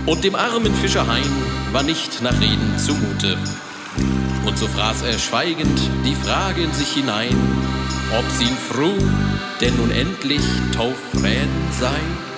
Und dem armen Fischer Hein war nicht nach Reden zumute. Und so fraß er schweigend die Frage in sich hinein, ob sie ihn froh denn nun endlich taufrän sei.